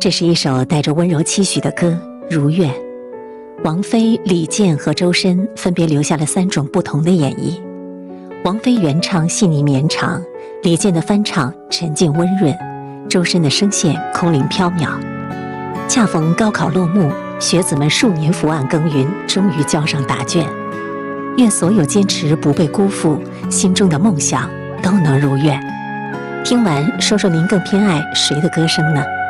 这是一首带着温柔期许的歌《如愿》。王菲、李健和周深分别留下了3种不同的演绎。王菲原唱细腻绵长，李健的翻唱沉静温润，周深的声线空灵飘渺。恰逢高考落幕，学子们数年伏案耕耘，终于交上答卷。愿所有坚持不被辜负，心中的梦想都能如愿。听完，说说您更偏爱谁的歌声呢？